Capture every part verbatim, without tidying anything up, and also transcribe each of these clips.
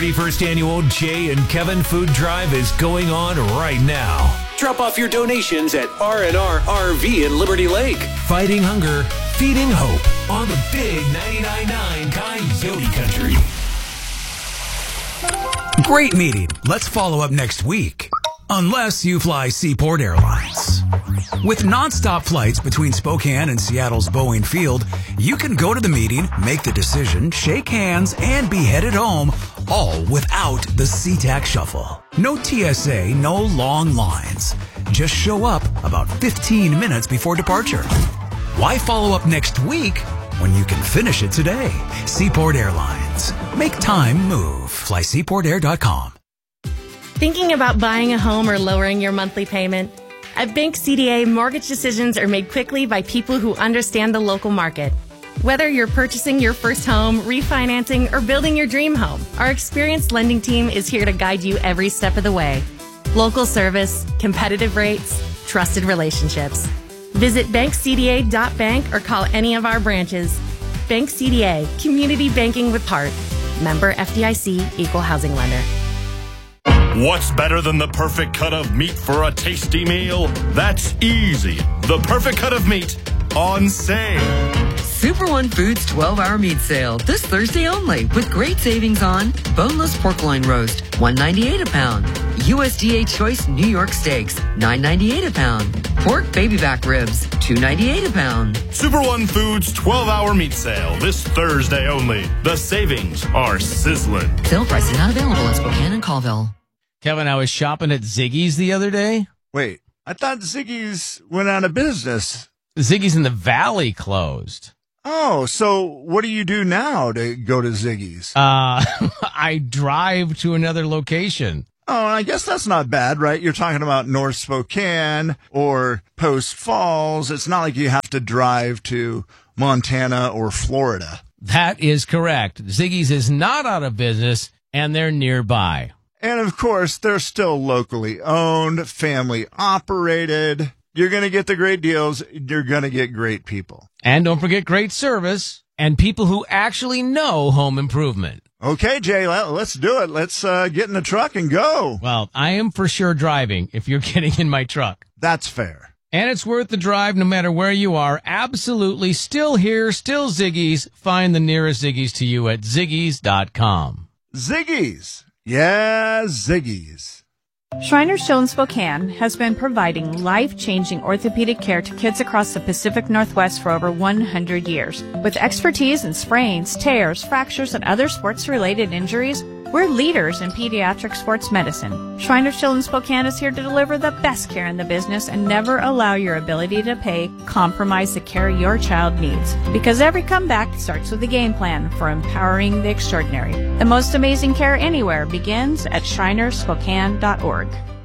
thirty-first Annual Jay and Kevin Food Drive is going on right now. Drop off your donations at R and R R V in Liberty Lake. Fighting hunger, feeding hope on the big ninety-nine point nine Coyote Country. Great meeting. Let's follow up next week. Unless you fly Seaport Airlines. With nonstop flights between Spokane and Seattle's Boeing Field, you can go to the meeting, make the decision, shake hands, and be headed home, all without the SeaTac Shuffle. No T S A, no long lines. Just show up about fifteen minutes before departure. Why follow up next week when you can finish it today? Seaport Airlines. Make time move. Fly seaport air dot com. Thinking about buying a home or lowering your monthly payment? At Bank C D A, mortgage decisions are made quickly by people who understand the local market. Whether you're purchasing your first home, refinancing, or building your dream home, our experienced lending team is here to guide you every step of the way. Local service, competitive rates, trusted relationships. Visit bank c d a dot bank or call any of our branches. Bank C D A, community banking with heart. Member F D I C, Equal Housing Lender. What's better than the perfect cut of meat for a tasty meal? That's easy. The perfect cut of meat on sale. Super One Foods twelve-hour meat sale this Thursday only with great savings on boneless pork loin roast, one ninety-eight a pound. U S D A Choice New York Steaks, nine ninety-eight a pound. Pork baby back ribs, two ninety-eight a pound. Super One Foods twelve-hour meat sale this Thursday only. The savings are sizzling. Sale prices not available in Spokane and Colville. Kevin, I was shopping at Ziggy's the other day. Wait, I thought Ziggy's went out of business. Ziggy's in the Valley closed. Oh, so what do you do now to go to Ziggy's? Uh, I drive to another location. Oh, I guess that's not bad, right? You're talking about North Spokane or Post Falls. It's not like you have to drive to Montana or Florida. That is correct. Ziggy's is not out of business, and they're nearby. And, of course, they're still locally owned, family operated. You're going to get the great deals. You're going to get great people. And don't forget great service and people who actually know home improvement. Okay, Jay, let's do it. Let's uh, get in the truck and go. Well, I am for sure driving if you're getting in my truck. That's fair. And it's worth the drive no matter where you are. Absolutely. Still here, still Ziggy's. Find the nearest Ziggy's to you at ziggy's dot com. Ziggy's. Yeah, Ziggy's. Shriners Children's Spokane has been providing life-changing orthopedic care to kids across the Pacific Northwest for over one hundred years. With expertise in sprains, tears, fractures, and other sports-related injuries, we're leaders in pediatric sports medicine. Shriners Children's Spokane is here to deliver the best care in the business and never allow your ability to pay compromise the care your child needs. Because every comeback starts with a game plan for empowering the extraordinary. The most amazing care anywhere begins at shriners spokane dot org.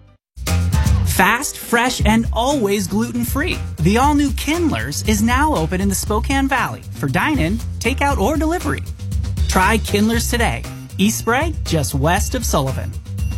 Fast, fresh, and always gluten-free. The all-new Kindlers is now open in the Spokane Valley for dine-in, takeout, or delivery. Try Kindlers today. East Spray, just west of Sullivan.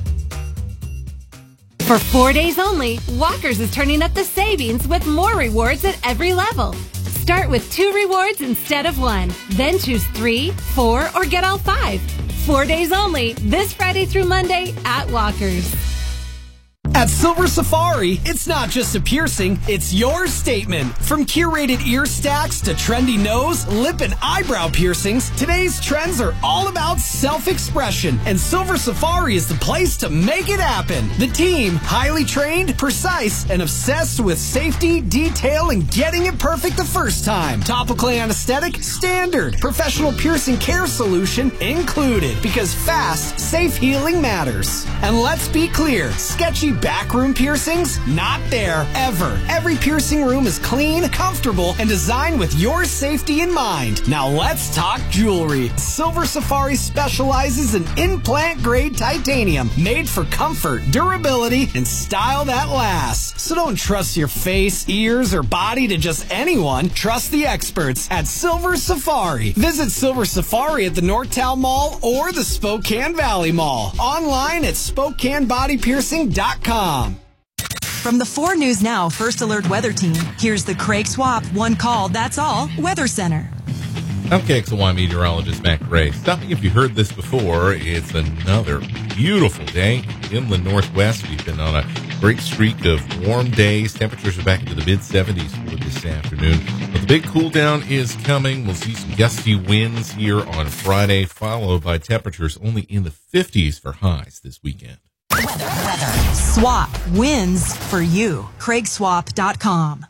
For four days only, Walker's is turning up the savings with more rewards at every level. Start with two rewards instead of one. Then choose three, four, or get all five. Four days only, this Friday through Monday at Walker's. At Silver Safari, it's not just a piercing, it's your statement. From curated ear stacks to trendy nose, lip, and eyebrow piercings, today's trends are all about self-expression, and Silver Safari is the place to make it happen. The team, highly trained, precise, and obsessed with safety, detail, and getting it perfect the first time. Topical anesthetic, standard. Professional piercing care solution included, because fast, safe healing matters. And let's be clear, sketchy backroom piercings? Not there, ever. Every piercing room is clean, comfortable, and designed with your safety in mind. Now let's talk jewelry. Silver Safari specializes in implant-grade titanium, made for comfort, durability, and style that lasts. So don't trust your face, ears, or body to just anyone. Trust the experts at Silver Safari. Visit Silver Safari at the Northtown Mall or the Spokane Valley Mall. Online at spokane body piercing dot com. From the four News Now First Alert Weather Team, here's the Craig Swap One Call, That's All Weather Center. I'm K X L Y meteorologist Matt Gray. Stopping if you heard this before, it's another beautiful day. Inland Northwest, we've been on a great streak of warm days. Temperatures are back into the mid-seventies for this afternoon. But the big cool down is coming. We'll see some gusty winds here on Friday, followed by temperatures only in the fifties for highs this weekend. Weather, weather. Swap wins for you. Craig Swap dot com.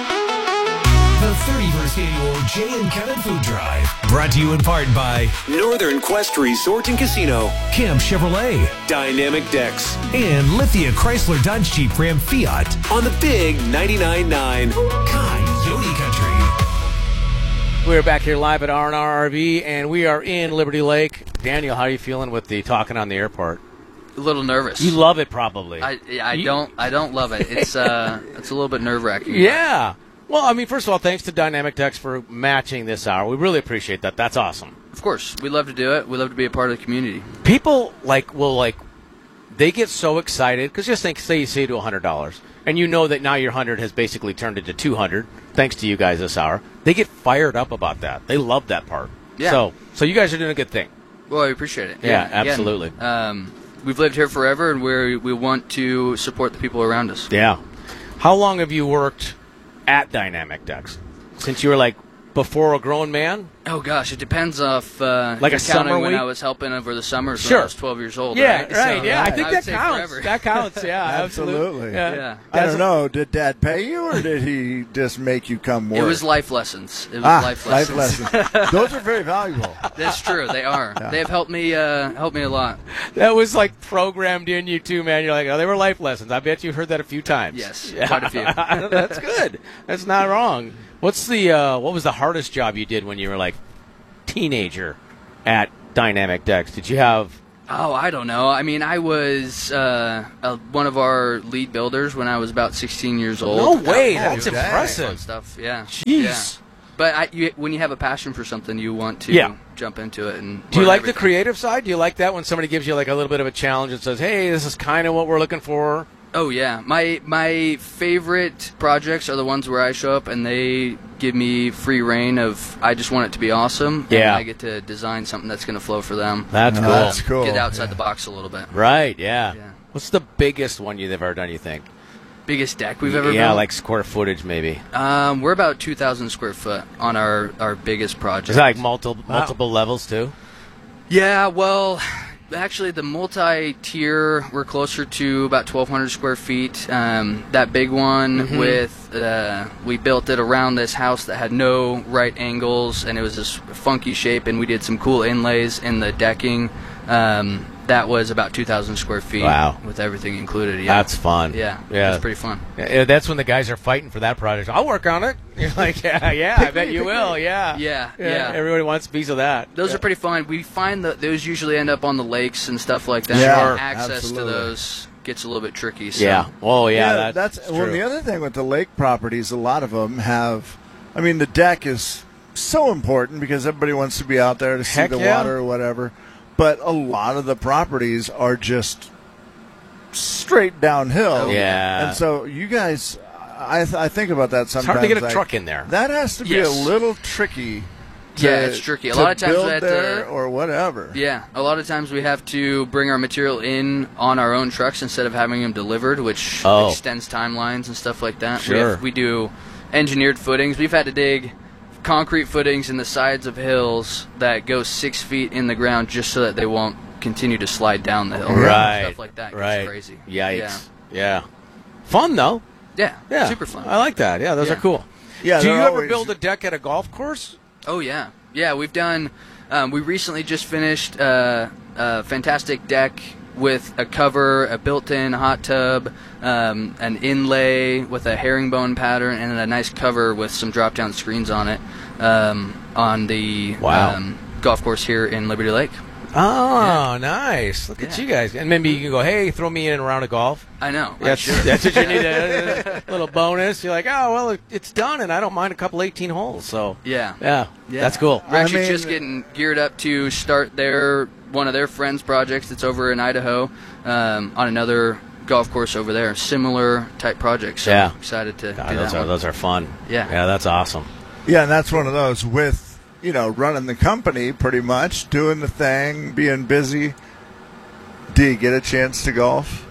The thirty-first Annual Jay and Kevin Food Drive. Brought to you in part by Northern Quest Resort and Casino, Camp Chevrolet, Dynamic Decks, and Lithia Chrysler Dodge Jeep Ram Fiat on the big ninety-nine point nine Coyote Country. We're back here live at R and R R V, and we are in Liberty Lake. Daniel, how are you feeling with the talking on the airport? A little nervous. You love it, probably. I I you, don't I don't love it. It's uh it's a little bit nerve wracking. Yeah. Well, I mean, first of all, thanks to Dynamic Decks for matching this hour. We really appreciate that. That's awesome. Of course, we love to do it. We love to be a part of the community. People like will like they get so excited because just think, say you say to a hundred dollars, and you know that now your hundred has basically turned into two hundred thanks to you guys this hour. They get fired up about that. They love that part. Yeah. So, so you guys are doing a good thing. Well, I appreciate it. Yeah, yeah absolutely. Again, um, we've lived here forever, and we we want to support the people around us. Yeah. How long have you worked at Dynamic Decks? Since you were like before a grown man? Oh gosh, it depends off uh, like a counting summer when week? I was helping over the summers sure. when I was twelve years old. Yeah, right. right. So, yeah, uh, I think I that say counts. forever. That counts. Yeah, absolutely. Absolutely. Yeah. Yeah. I don't know. Did Dad pay you, or did he just make you come work? It was life lessons. It was ah, life lessons. Life lessons. Those are very valuable. That's true. They are. Yeah. They have helped me. Uh, helped me a lot. That was like programmed in you too, man. You're like, oh, they were life lessons. I bet you've heard that a few times. Yes, yeah. quite a few. That's good. That's not wrong. What's the uh, what was the hardest job you did when you were like teenager at Dynamic Decks? Did you have? Oh, I don't know. I mean, I was uh, uh, one of our lead builders when I was about sixteen years old. No way. Oh, That's doing impressive. fun stuff. Yeah. Jeez. Yeah. But I, you, when you have a passion for something, you want to Yeah. jump into it. And Do you learn like everything. the creative side? Do you like that when somebody gives you like a little bit of a challenge and says, "Hey, this is kind of what we're looking for"? Oh yeah, my my favorite projects are the ones where I show up and they give me free reign of I just want it to be awesome. Yeah. And I get to design something that's going to flow for them. That's cool. That's cool. Get outside Yeah. the box a little bit. Right. Yeah. Yeah. What's the biggest one you've ever done? You think? Biggest deck we've ever yeah, built? like square footage maybe. Um, we're about two thousand square foot on our, our biggest project. Is that like multiple multiple levels too? Yeah, well, actually the multi-tier, we're closer to about twelve hundred square feet. Um, that big one Mhm. with, uh, we built it around this house that had no right angles, and it was this funky shape, and we did some cool inlays in the decking. Um, that was about two thousand square feet. Wow. With everything included. Yeah. That's fun. Yeah, Yeah. that's pretty fun. Yeah, that's when the guys are fighting for that project. I'll work on it. You're like, yeah, yeah, I bet you will. Yeah. Yeah, yeah. Everybody wants a piece of that. Those yeah. are pretty fun. We find that those usually end up on the lakes and stuff like that. Yeah, And access absolutely. to those gets a little bit tricky. So. Yeah. Oh, yeah. that's that's true. well. The other thing with the lake properties, a lot of them have. I mean, the deck is so important because everybody wants to be out there to see Heck the yeah. water or whatever. But a lot of the properties are just straight downhill. Yeah. And so you guys, I th- I think about that It's sometimes. hard to get a like, truck in there. That has to be Yes. a little tricky. To, Yeah, it's tricky. A to lot of times build we have to- there or whatever. Yeah, a lot of times we have to bring our material in on our own trucks instead of having them delivered, which Oh. extends timelines and stuff like that. We, Sure. have, we do engineered footings. We've had to dig concrete footings in the sides of hills that go six feet in the ground just so that they won't continue to slide down the hill. Right. Stuff like that gets Right. crazy. Yikes. Yeah. Yeah. Fun though. Yeah. Yeah. Super fun. I like that. Yeah, those Yeah. are cool. Yeah, Do you they're ever always- build a deck at a golf course? Oh yeah, yeah. We've done. Um, we recently just finished uh, a fantastic deck with a cover, a built-in hot tub, um, an inlay with a herringbone pattern, and a nice cover with some drop-down screens on it um, on the Wow. um, golf course here in Liberty Lake. Oh, nice. Look at Yeah. you guys. And maybe you can go, hey, throw me in a round of golf. I know. I That's, should. that's what you need. A, a little bonus. You're like, oh, well, it, it's done, and I don't mind a couple eighteen holes. So, Yeah. yeah, Yeah. that's cool. We're actually I mean- just getting geared up to start their one of their friends' projects that's over in Idaho um, on another golf course over there. Similar type project. So Yeah. I'm excited to God, do those that are one. those are fun. Yeah. Yeah, that's awesome. Yeah, and that's one of those with, you know, running the company pretty much, doing the thing, being busy. Do you get a chance to golf?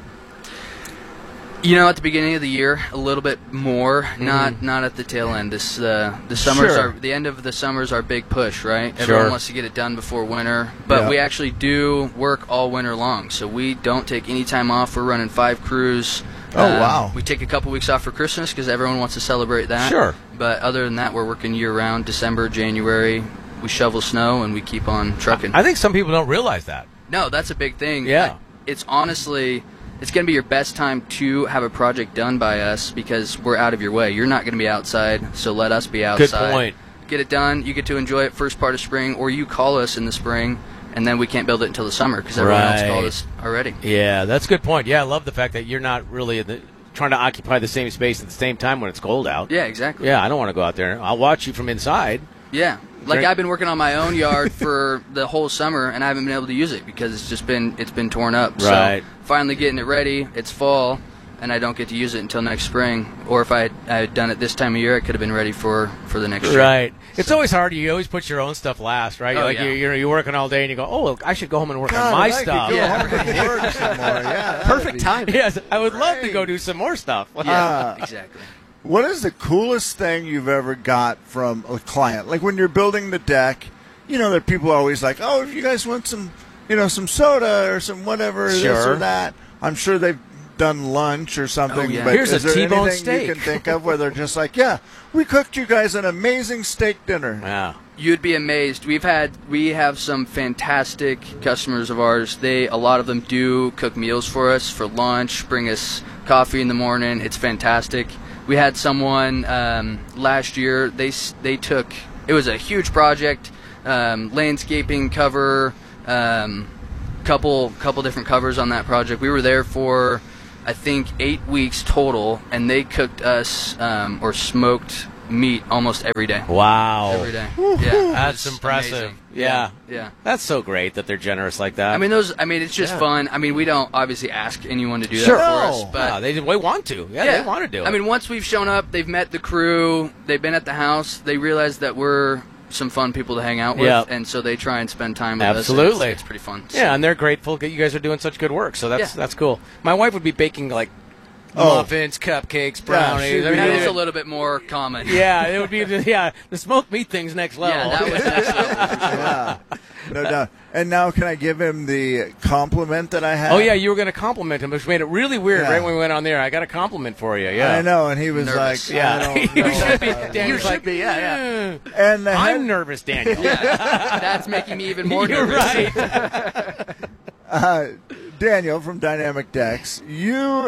You know, at the beginning of the year, a little bit more. Mm-hmm. Not not at the tail end. This uh, the summers Sure. are the end of the summers our big push, right? Sure. Everyone wants to get it done before winter, but Yeah. we actually do work all winter long. So we don't take any time off. We're running five crews. Oh, Um, wow. We take a couple weeks off for Christmas because everyone wants to celebrate that. Sure. But other than that, we're working year round. December, January, we shovel snow and we keep on trucking. I think some people don't realize that. No, that's a big thing. Yeah. I- It's honestly, it's going to be your best time to have a project done by us because we're out of your way. You're not going to be outside, so let us be outside. point. Get it done. You get to enjoy it first part of spring, or you call us in the spring, and then we can't build it until the summer because everyone else Right. called us already. Yeah, that's a good point. Yeah, I love the fact that you're not really in the, trying to occupy the same space at the same time when it's cold out. Yeah, exactly. Yeah, I don't want to go out there. I'll watch you from inside. Yeah. Like Drink- I've been working on my own yard for the whole summer, and I haven't been able to use it because it's just been it's been torn up. Right. So finally getting it ready. It's fall, and I don't get to use it until next spring. Or if I had, I had done it this time of year, I could have been ready for, for the next year. Right. It's always hard. You always put your own stuff last, right? Oh, like yeah. you're, you're you're working all day, and you go, "Oh, I should go home and work God, on my if I could stuff." go Yeah. home and work some more. Yeah, that'd Perfect be- time. Yes, I would love to go do some more stuff. Yeah, Ah. exactly. What is the coolest thing you've ever got from a client? Like when you're building the deck, you know, that people are always like, oh, if you guys want some, you know, some soda or some whatever, this Sure. or that. I'm sure they've done lunch or something. Oh, yeah. But Here's is a there T-bone anything steak. you can think of where they're just like, yeah, we cooked you guys an amazing steak dinner. Yeah. You'd be amazed. We've had we have some fantastic customers of ours. They a lot of them do cook meals for us for lunch, bring us coffee in the morning. It's fantastic. We had someone um, last year. They s- they took it was a huge project, um, landscaping cover, um, couple couple different covers on that project. We were there for I think eight weeks total, and they cooked us um, or smoked meat almost every day. Wow. Every day. Yeah, That's it's impressive. amazing. Yeah. yeah. That's so great that they're generous like that. I mean, those. I mean, it's just Yeah. fun. I mean, we don't obviously ask anyone to do Sure. that for us, No. but No, they, they want to. Yeah, they want to do it. I mean, once we've shown up, they've met the crew, they've been at the house, they realize that we're some fun people to hang out with, Yep. and so they try and spend time with us. and Absolutely. it's, it's pretty fun. So- Yeah, and they're grateful that you guys are doing such good work. So that's Yeah. that's cool. My wife would be baking like Oh. muffins, cupcakes, brownies. she'd I be mean, that it is a would- little bit more common. yeah, it would be. Yeah, the smoked meat thing's next level. Yeah, that was next level for sure. Yeah, no doubt. And now, can I give him the compliment that I had? Oh yeah, you were going to compliment him, which made it really weird. Yeah. Right when we went on there, I got a compliment for you. Yeah, I know, and he was Nervous. like, Yeah, I don't you know. should be. Uh, Daniel's You should like, be, yeah, "Eh, And the head- I'm nervous, Daniel. Yeah, that's making me even more You're nervous. right. uh, Daniel from Dynamic Decks, you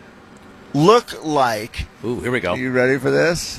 look like. Ooh, here we go. Are you ready for this?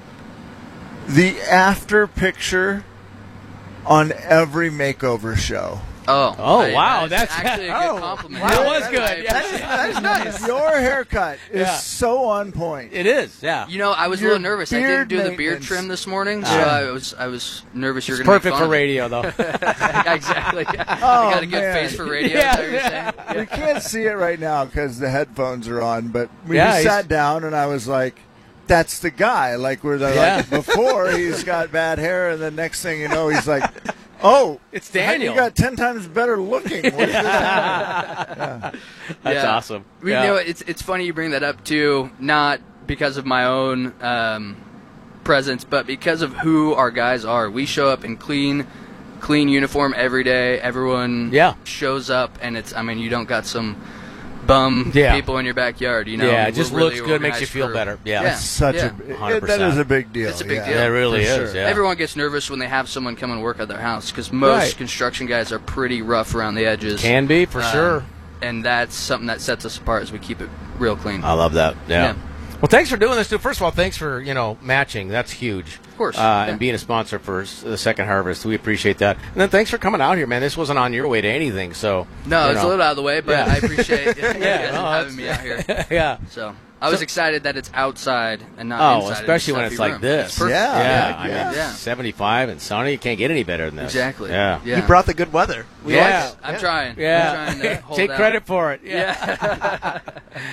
The after picture on every makeover show. Oh, Oh, I- wow, that's, that's- actually a good oh, compliment. wow, that Yeah, was I- good. I Yeah. appreciate it. That's nice. Your haircut is Yeah. so on point. It is. Yeah. You know, I was Your a little nervous. I didn't beard do the beard maintenance. trim this morning, so Yeah. I was I was nervous you're It's going to perfect for radio, though. Exactly. I Oh, got a good man. face for radio. Yeah, is that what you're yeah. saying? We can't see it right now because the headphones are on, but we Yeah, just he's- sat down and I was like, that's the guy. Like, we're the, Yeah. like before he's got bad hair, and the next thing you know, he's like, oh, It's Daniel. You got ten times better looking. What's this That's Yeah. awesome. We Yeah. know it's it's funny you bring that up too, not because of my own um, presence, but because of who our guys are. We show up in clean, clean uniform every day. Everyone Yeah. shows up, and it's I mean you don't got some bum Yeah. people in your backyard. You know, Yeah, it We're just really looks good, makes you organized feel crew. better. Yeah. yeah. That's such yeah. a it- one hundred that percent. is a big deal. It's a big yeah. deal. Yeah, it really for is. sure. Yeah. Everyone gets nervous when they have someone come and work at their house because most Right. construction guys are pretty rough around the edges. Can be for Um, sure. And that's something that sets us apart is we keep it real clean. I love that. Yeah. Yeah. Well, thanks for doing this, too. First of all, thanks for, you know, matching. That's huge. Of course. Uh, Yeah. And being a sponsor for s- the Second Harvest. We appreciate that. And then thanks for coming out here, man. This wasn't on your way to anything, so. No, you it's know. a little out of the way, but Yeah. I appreciate you guys Yeah, no, having me out here. yeah. So I was excited that it's outside and not Oh, inside. in a especially when stuffy it's like room. this. It's perfect. Yeah. Yeah, I Yeah. mean, Yeah. seventy-five and sunny. You can't get any better than this. Exactly. Yeah. Yeah. You brought the good weather. We Yeah. like it. I'm trying. Yeah. I'm trying to hold Take out. credit for it. Yeah.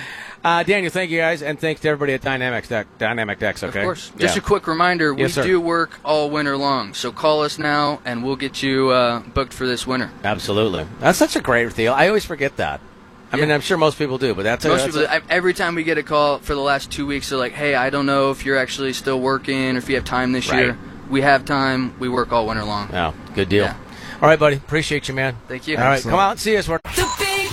Uh, Daniel, thank you guys, and thanks to everybody at Dynamic Deck, Dynamic Decks. Okay, Of course. Just Yeah. a quick reminder, we Yes, sir. do work all winter long, so call us now, and we'll get you uh, booked for this winter. Absolutely, that's such a great deal. I always forget that. I mean, I'm sure most people do, but that's a, Most that's people, a, I- every time we get a call for the last two weeks, they're like, hey, I don't know if you're actually still working or if you have time this Right. year. We have time. We work all winter long. yeah, good deal. Yeah. All right, buddy. Appreciate you, man. Thank you. All right, Excellent. come out and see us. We're